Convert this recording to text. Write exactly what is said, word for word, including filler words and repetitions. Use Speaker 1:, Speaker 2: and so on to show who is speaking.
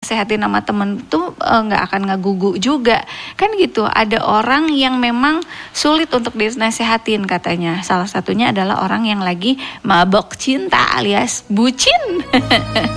Speaker 1: dinasehatin sama temen tuh nggak uh, akan ngegugu juga kan gitu. Ada orang yang memang sulit untuk dinasehatin katanya. Salah satunya adalah orang yang lagi mabok cinta alias bucin.